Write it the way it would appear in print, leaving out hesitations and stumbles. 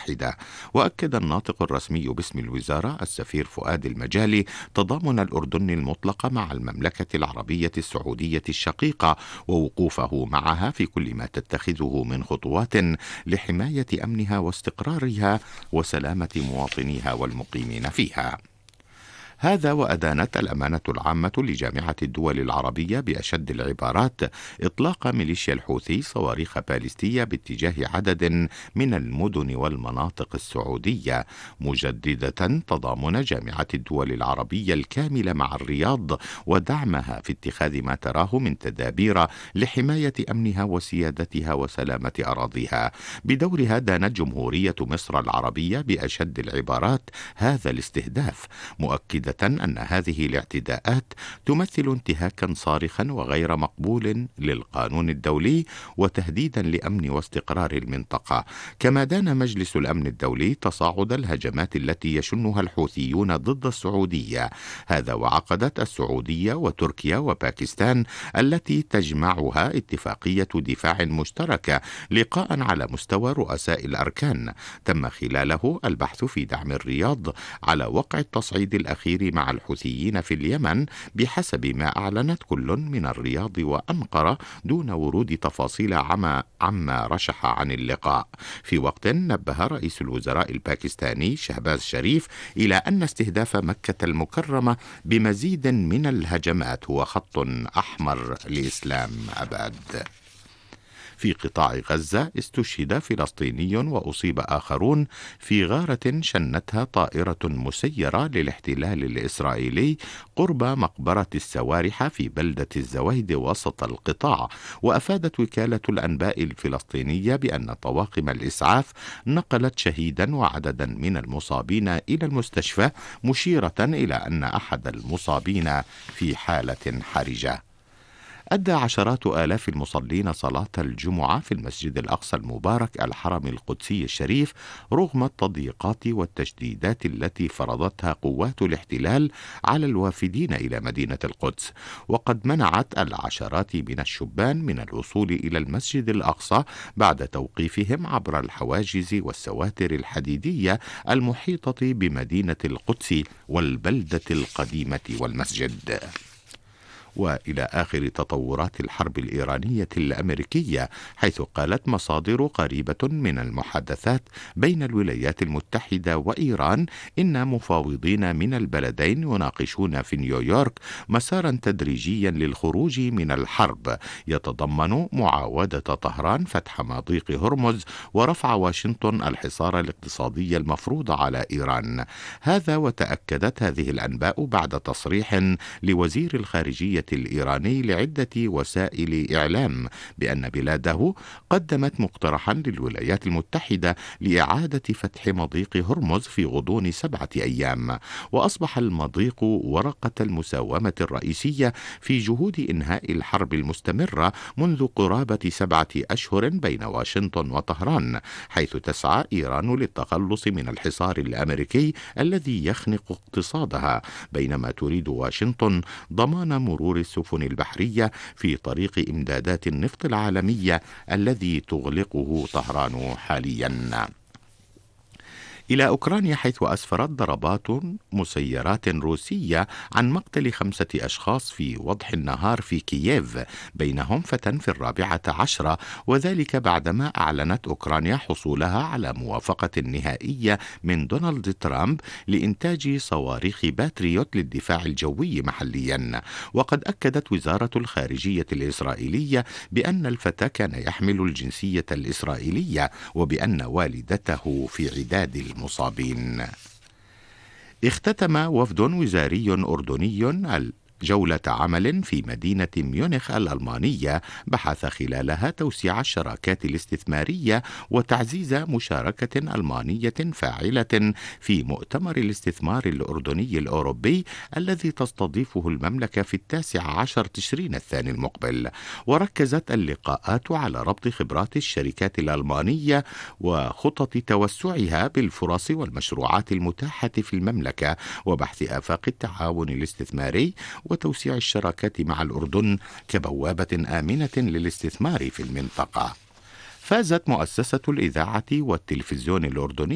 المتحدة. وأكد الناطق الرسمي باسم الوزارة السفير فؤاد المجالي تضامن الأردن المطلق مع المملكة العربية السعودية الشقيقة ووقوفه معها في كل ما تتخذه من خطوات لحماية أمنها واستقرارها وسلامة مواطنيها والمقيمين فيها. هذا وأدانت الأمانة العامة لجامعة الدول العربية بأشد العبارات إطلاق ميليشيا الحوثي صواريخ باليستية باتجاه عدد من المدن والمناطق السعودية، مجددة تضامن جامعة الدول العربية الكامل مع الرياض ودعمها في اتخاذ ما تراه من تدابير لحماية أمنها وسيادتها وسلامة أراضيها. بدورها دانت جمهورية مصر العربية بأشد العبارات هذا الاستهداف، مؤكدة أن هذه الاعتداءات تمثل انتهاكا صارخا وغير مقبول للقانون الدولي وتهديدا لأمن واستقرار المنطقة. كما دان مجلس الأمن الدولي تصاعد الهجمات التي يشنها الحوثيون ضد السعودية، هذا وعقدت السعودية وتركيا وباكستان التي تجمعها اتفاقية دفاع مشتركة لقاء على مستوى رؤساء الأركان تم خلاله البحث في دعم الرياض على وقع التصعيد الأخير مع الحوثيين في اليمن بحسب ما أعلنت كل من الرياض وأنقرة دون ورود تفاصيل عما رشح عن اللقاء. في وقت نبه رئيس الوزراء الباكستاني شهباز شريف إلى أن استهداف مكة المكرمة بمزيد من الهجمات هو خط أحمر لإسلام أباد. في قطاع غزة استشهد فلسطيني وأصيب آخرون في غارة شنتها طائرة مسيرة للاحتلال الإسرائيلي قرب مقبرة السوارح في بلدة الزويد وسط القطاع. وأفادت وكالة الأنباء الفلسطينية بأن طواقم الإسعاف نقلت شهيدا وعددا من المصابين إلى المستشفى، مشيرة إلى أن أحد المصابين في حالة حرجة. أدى عشرات آلاف المصلين صلاة الجمعة في المسجد الأقصى المبارك الحرم القدسي الشريف رغم التضييقات والتشديدات التي فرضتها قوات الاحتلال على الوافدين إلى مدينة القدس. وقد منعت العشرات من الشبان من الوصول إلى المسجد الأقصى بعد توقيفهم عبر الحواجز والسواتر الحديدية المحيطة بمدينة القدس والبلدة القديمة والمسجد. وإلى آخر تطورات الحرب الإيرانية الأمريكية، حيث قالت مصادر قريبة من المحادثات بين الولايات المتحدة وإيران إن مفاوضين من البلدين يناقشون في نيويورك مسارا تدريجيا للخروج من الحرب يتضمن معاودة طهران فتح مضيق هرمز ورفع واشنطن الحصار الاقتصادي المفروض على إيران. هذا وتأكدت هذه الأنباء بعد تصريح لوزير الخارجية الإيراني لعدة وسائل إعلام بأن بلاده قدمت مقترحا للولايات المتحدة لإعادة فتح مضيق هرمز في غضون 7 أيام. وأصبح المضيق ورقة المساومة الرئيسية في جهود إنهاء الحرب المستمرة منذ قرابة 7 أشهر بين واشنطن وطهران، حيث تسعى إيران للتخلص من الحصار الأمريكي الذي يخنق اقتصادها، بينما تريد واشنطن ضمان مرور السفن البحرية في طريق إمدادات النفط العالمية الذي تغلقه طهران حاليا. إلى أوكرانيا، حيث أسفرت ضربات مسيرات روسية عن مقتل 5 أشخاص في وضح النهار في كييف، بينهم فتى في 14، وذلك بعدما أعلنت أوكرانيا حصولها على موافقة نهائية من دونالد ترامب لإنتاج صواريخ باتريوت للدفاع الجوي محليا. وقد أكدت وزارة الخارجية الإسرائيلية بأن الفتى كان يحمل الجنسية الإسرائيلية وبأن والدته في عداد المصابين. اختتم وفد وزاري أردني جولة عمل في مدينة ميونخ الألمانية بحث خلالها توسيع الشراكات الاستثمارية وتعزيز مشاركة ألمانية فاعلة في مؤتمر الاستثمار الأردني الأوروبي الذي تستضيفه المملكة في 19 تشرين الثاني المقبل. وركزت اللقاءات على ربط خبرات الشركات الألمانية وخطط توسعها بالفرص والمشروعات المتاحة في المملكة، وبحث آفاق التعاون الاستثماري وتوسيع الشراكات مع الأردن كبوابة آمنة للاستثمار في المنطقة. فازت مؤسسة الإذاعة والتلفزيون الأردني